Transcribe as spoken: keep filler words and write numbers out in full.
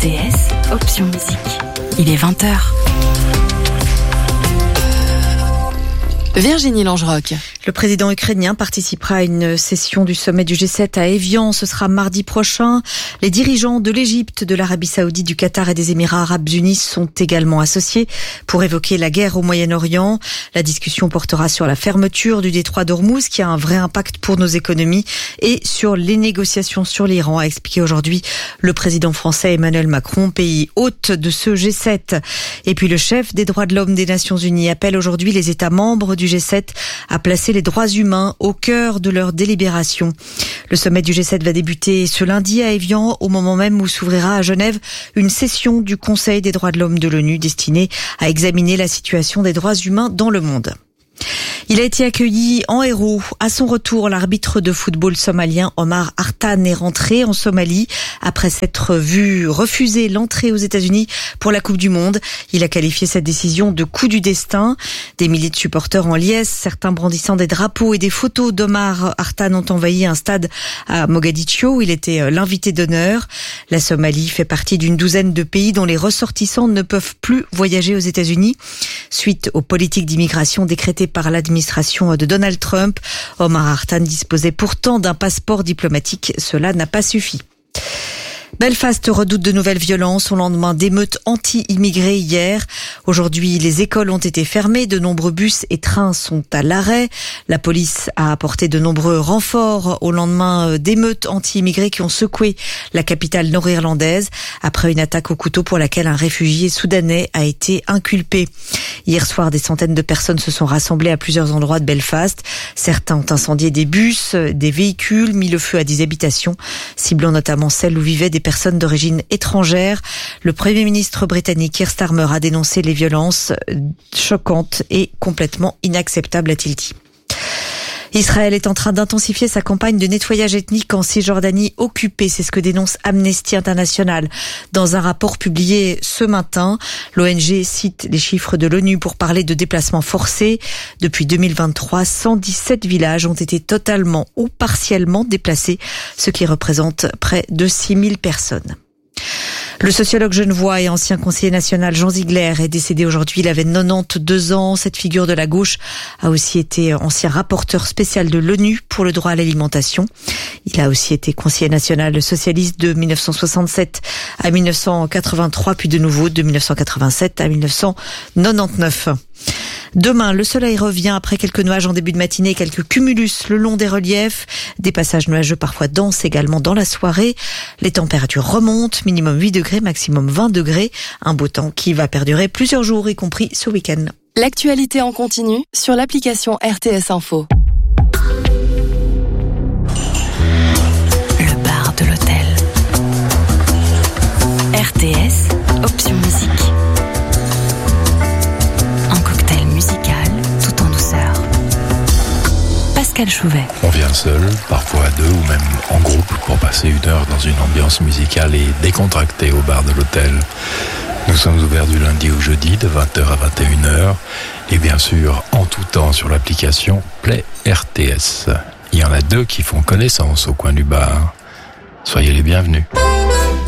T S, option musique. Il est vingt heures. Virginie Langeroc. Le président ukrainien participera à une session du sommet du G sept à Évian. Ce sera mardi prochain. Les dirigeants de l'Égypte, de l'Arabie Saoudite, du Qatar et des Émirats Arabes Unis sont également associés pour évoquer la guerre au Moyen-Orient. La discussion portera sur la fermeture du détroit d'Ormuz qui a un vrai impact pour nos économies et sur les négociations sur l'Iran, a expliqué aujourd'hui le président français Emmanuel Macron, pays hôte de ce G sept. Et puis le chef des droits de l'homme des Nations Unies appelle aujourd'hui les États membres du G sept à placer les droits humains au cœur de leurs délibérations. Le sommet du G sept va débuter ce lundi à Évian, au moment même où s'ouvrira à Genève une session du Conseil des droits de l'homme de l'ONU destinée à examiner la situation des droits humains dans le monde. Il a été accueilli en héros. À son retour, l'arbitre de football somalien Omar Artan est rentré en Somalie après s'être vu refuser l'entrée aux États-Unis pour la Coupe du Monde. Il a qualifié cette décision de coup du destin. Des milliers de supporters en liesse, certains brandissant des drapeaux et des photos d'Omar Artan ont envahi un stade à Mogadiscio où il était l'invité d'honneur. La Somalie fait partie d'une douzaine de pays dont les ressortissants ne peuvent plus voyager aux États-Unis suite aux politiques d'immigration décrétées par l'administration de Donald Trump. Omar Artan disposait pourtant d'un passeport diplomatique. Cela n'a pas suffi. Belfast redoute de nouvelles violences au lendemain d'émeutes anti-immigrés hier. Aujourd'hui, les écoles ont été fermées, de nombreux bus et trains sont à l'arrêt. La police a apporté de nombreux renforts au lendemain d'émeutes anti-immigrés qui ont secoué la capitale nord-irlandaise après une attaque au couteau pour laquelle un réfugié soudanais a été inculpé. Hier soir, des centaines de personnes se sont rassemblées à plusieurs endroits de Belfast. Certains ont incendié des bus, des véhicules, mis le feu à des habitations, ciblant notamment celles où vivaient des personnes d'origine étrangère. Le Premier ministre britannique Keir Starmer a dénoncé les violences choquantes et complètement inacceptables, a-t-il dit. Israël est en train d'intensifier sa campagne de nettoyage ethnique en Cisjordanie occupée. C'est ce que dénonce Amnesty International. Dans un rapport publié ce matin, l'O N G cite les chiffres de l'ONU pour parler de déplacements forcés. Depuis deux mille vingt-trois, cent dix-sept villages ont été totalement ou partiellement déplacés, ce qui représente près de six mille personnes. Le sociologue genevois et ancien conseiller national Jean Ziegler est décédé aujourd'hui. Il avait quatre-vingt-douze ans. Cette figure de la gauche a aussi été ancien rapporteur spécial de l'ONU pour le droit à l'alimentation. Il a aussi été conseiller national socialiste de mille neuf cent soixante-sept à mille neuf cent quatre-vingt-trois, puis de nouveau de mille neuf cent quatre-vingt-sept à mille neuf cent quatre-vingt-dix-neuf. Demain, le soleil revient après quelques nuages en début de matinée et quelques cumulus le long des reliefs. Des passages nuageux parfois denses également dans la soirée. Les températures remontent, minimum huit degrés, maximum vingt degrés. Un beau temps qui va perdurer plusieurs jours, y compris ce week-end. L'actualité en continu sur l'application R T S Info. Le bar de l'hôtel. R T S, option musique. Pascal Chouvet. On vient seul, parfois à deux ou même en groupe pour passer une heure dans une ambiance musicale et décontractée au bar de l'hôtel. Nous sommes ouverts du lundi au jeudi de vingt heures à vingt et une heures et bien sûr en tout temps sur l'application Play R T S. Il y en a deux qui font connaissance au coin du bar. Soyez les bienvenus.